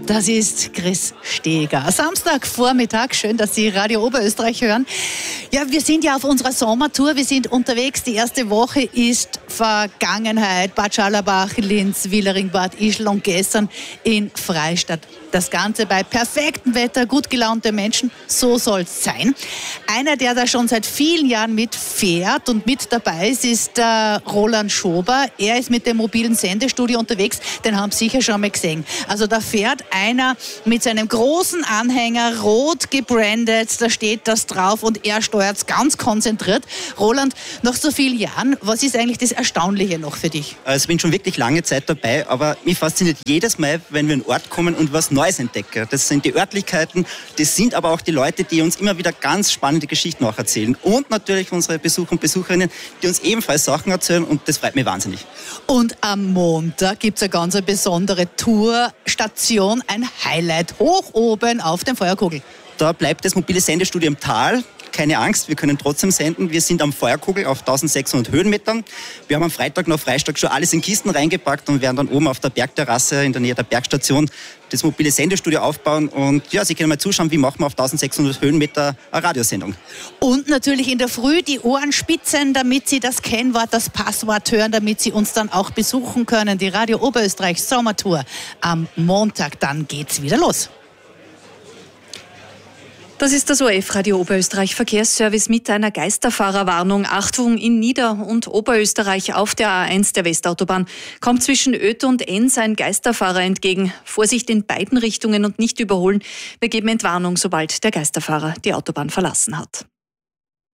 Das ist Chris Steger. Samstagvormittag, schön, dass Sie Radio Oberösterreich hören. Ja, wir sind ja auf unserer Sommertour, wir sind unterwegs. Die erste Woche ist Vergangenheit. Bad Scharlabach, Linz, Willering, Bad Ischl und gestern in Freistadt. Das Ganze bei perfektem Wetter, gut gelaunte Menschen, so soll es sein. Einer, der da schon seit vielen Jahren mitfährt und mit dabei ist Roland Schober. Er ist mit dem mobilen Sendestudio unterwegs, den haben Sie sicher schon mal gesehen. Also da fährt einer mit seinem großen Anhänger, rot gebrandet, da steht das drauf und er steuert es ganz konzentriert. Roland, nach so vielen Jahren, was ist eigentlich das Erstaunliche noch für dich? Also ich bin schon wirklich lange Zeit dabei, aber mich fasziniert jedes Mal, wenn wir in einen Ort kommen und was Neues entdecken. Das sind die Örtlichkeiten, das sind aber auch die Leute, die uns immer wieder ganz spannende Geschichten auch erzählen. Und natürlich unsere Besucher und Besucherinnen, die uns ebenfalls Sachen erzählen und das freut mich wahnsinnig. Und am Montag gibt es eine ganz besondere Tourstation, ein Highlight hoch oben auf dem Feuerkogel. Da bleibt das mobile Sendestudio im Tal. Keine Angst, wir können trotzdem senden. Wir sind am Feuerkogel auf 1600 Höhenmetern. Wir haben am Freitag nach Freistadt schon alles in Kisten reingepackt und werden dann oben auf der Bergterrasse in der Nähe der Bergstation das mobile Sendestudio aufbauen. Und ja, Sie können mal zuschauen, wie machen wir auf 1600 Höhenmeter eine Radiosendung. Und natürlich in der Früh die Ohren spitzen, damit Sie das Kennwort, das Passwort hören, damit Sie uns dann auch besuchen können. Die Radio Oberösterreich Sommertour am Montag, dann geht's wieder los. Das ist das ORF Radio Oberösterreich Verkehrsservice mit einer Geisterfahrerwarnung. Achtung, in Nieder- und Oberösterreich auf der A1 der Westautobahn kommt zwischen Oedt und Enns ein Geisterfahrer entgegen. Vorsicht in beiden Richtungen und nicht überholen. Wir geben Entwarnung, sobald der Geisterfahrer die Autobahn verlassen hat.